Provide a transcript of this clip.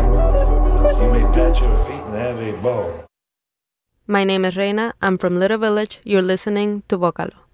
September. You may pat your feet and have a ball. My name is Reina. I'm from Little Village. You're listening to Vocalo.